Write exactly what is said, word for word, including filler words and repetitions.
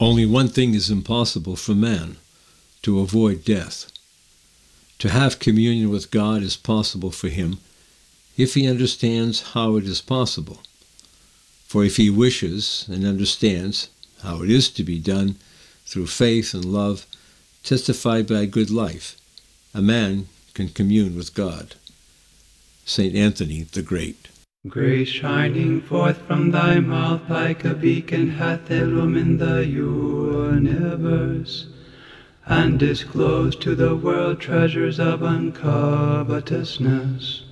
Only one thing is impossible for man, to avoid death. To have communion with God is possible for him if he understands how it is possible. For if he wishes and understands how it is to be done through faith and love, testified by a good life, a man can commune with God. Saint Anthony the Great. Grace shining forth from thy mouth like a beacon hath illumined the universe, and disclosed to the world treasures of uncovetousness.